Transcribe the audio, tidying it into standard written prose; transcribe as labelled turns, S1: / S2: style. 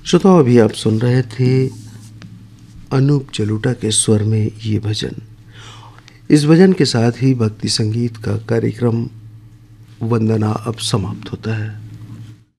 S1: श्रोताओं, अभी आप सुन रहे थे अनूप जलोटा के स्वर में ये भजन। इस भजन के साथ ही भक्ति संगीत का कार्यक्रम वंदना अब समाप्त होता है।